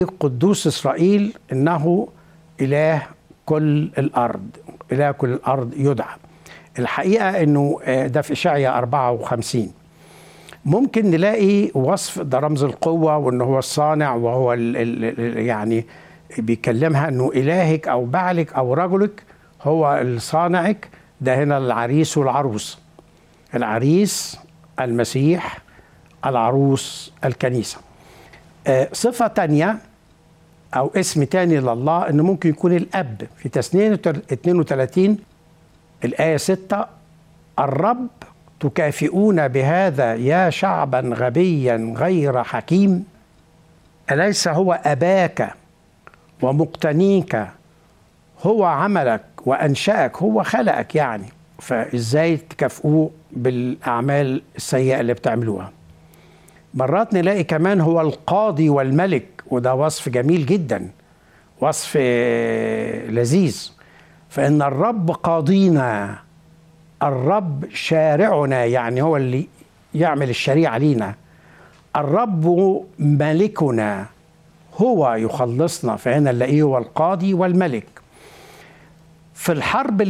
قدوس إسرائيل إنه إله كل الأرض، إله كل الأرض يدعى. الحقيقة إنه ده في إشعياء 54 ممكن نلاقي وصف ده رمز القوة وإنه هو الصانع، وهو يعني بيكلمها إنه إلهك أو بعلك أو رجلك هو الصانعك. ده هنا العريس والعروس، العريس المسيح، العروس الكنيسة. صفة تانية أو اسم تاني لله إنه ممكن يكون الأب في تثنية 32 الآية 6: الرب تكافئون بهذا يا شعبا غبيا غير حكيم، أليس هو أباك ومقتنيك، هو عملك وأنشأك، هو خلقك يعني، فإزاي تكافئوه بالأعمال السيئة اللي بتعملوها؟ مرات نلاقي كمان هو القاضي والملك، وده وصف جميل جدا، وصف لذيذ. فإن الرب قاضينا، الرب شارعنا، يعني هو اللي يعمل الشريعة لينا. الرب ملكنا، هو يخلصنا. فهنا نلاقيه هو القاضي والملك. في الحرب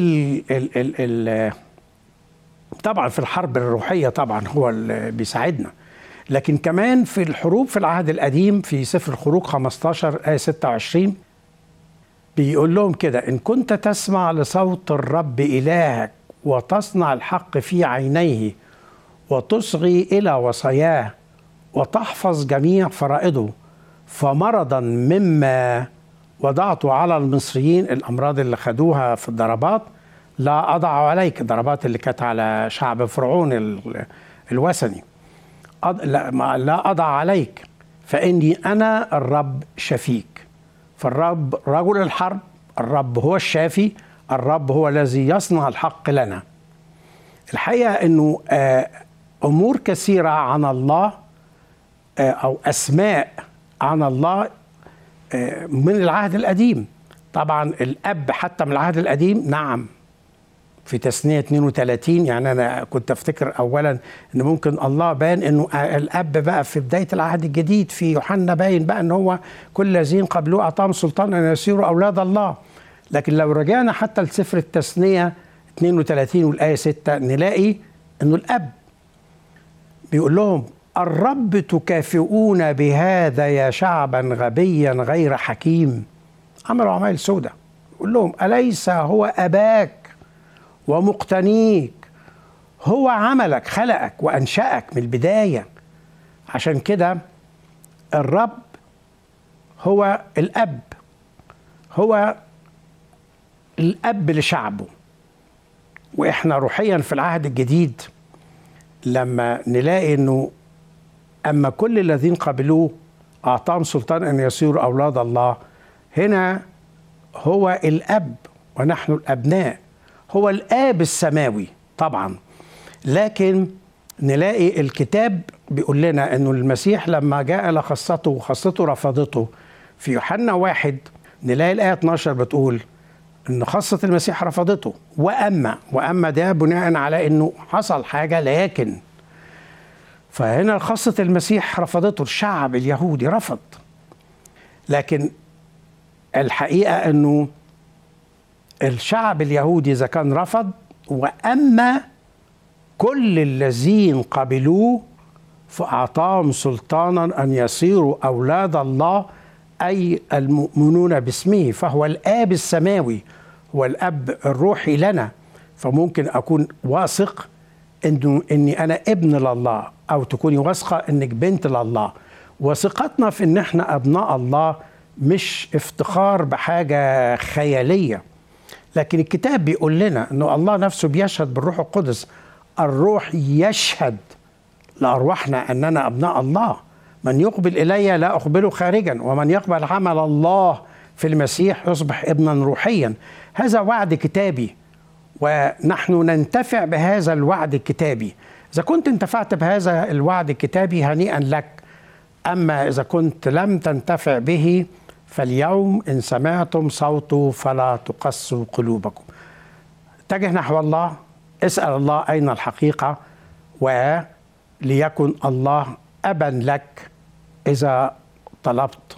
طبعا في الحرب الروحية طبعا هو اللي بيساعدنا، لكن كمان في الحروب في العهد القديم في سفر الخروج 15 آية 26 بيقول لهم كده: إن كنت تسمع لصوت الرب إلهك وتصنع الحق في عينيه وتصغي إلى وصاياه وتحفظ جميع فرائضه، فمرضا مما وضعته على المصريين، الأمراض اللي خدوها في الضربات، لا أضع عليك، الضربات اللي كانت على شعب فرعون الوثني، لا أضع عليك، فإني أنا الرب شفيك. فالرب رجل الحرب، الرب هو الشافي، الرب هو الذي يصنع الحق لنا. الحقيقة أنه أمور كثيرة عن الله أو أسماء عن الله من العهد القديم. طبعا الأب حتى من العهد القديم، نعم، في تثنية 32. يعني أنا كنت أفتكر أولا أن ممكن الله بان أنه الأب بقى في بداية العهد الجديد في يوحنا باين بقى أنه هو كل الذين قبلوه أعطاهم سلطان أن يصيروا أولاد الله. لكن لو رجعنا حتى لسفر التثنية 32 والآية 6 نلاقي أنه الأب بيقول لهم: الرب تكافئون بهذا يا شعبا غبيا غير حكيم. عملوا عمايل سودة. يقول لهم: أليس هو أباك ومقتنيك، هو عملك، خلقك وأنشأك من البداية. عشان كده الرب هو الأب، هو الأب لشعبه. وإحنا روحيا في العهد الجديد لما نلاقي أنه أما كل الذين قبلوه أعطاهم سلطان أن يصيروا أولاد الله، هنا هو الأب ونحن الأبناء، هو الآب السماوي طبعا. لكن نلاقي الكتاب بيقول لنا أنه المسيح لما جاء لخاصته وخاصته رفضته، في يوحنا 1 نلاقي الآية 12 بتقول أن خاصة المسيح رفضته. وأما ده بناء على أنه حصل حاجة، لكن فهنا خاصة المسيح رفضته، الشعب اليهودي رفض. لكن الحقيقة أنه الشعب اليهودي إذا كان رفض، وأما كل الذين قبلوه فأعطاهم سلطانا أن يصيروا أولاد الله، أي المؤمنون باسمه. فهو الآب السماوي، هو الأب الروحي لنا. فممكن أكون واثق إني أنا ابن لله، أو تكوني واثقة إنك بنت لله. وثقتنا في إن إحنا أبناء الله مش افتخار بحاجة خيالية، لكن الكتاب بيقول لنا إنه الله نفسه بيشهد بالروح القدس. الروح يشهد لأرواحنا أننا أبناء الله. من يقبل إلي لا أقبله خارجا، ومن يقبل عمل الله في المسيح يصبح ابنا روحيا. هذا وعد كتابي، ونحن ننتفع بهذا الوعد الكتابي. إذا كنت انتفعت بهذا الوعد الكتابي هنيئا لك، أما إذا كنت لم تنتفع به فاليوم إن سمعتم صوته فلا تقسوا قلوبكم. اتجه نحو الله، اسأل الله أين الحقيقة، وليكن الله أبا لك إذا طلبت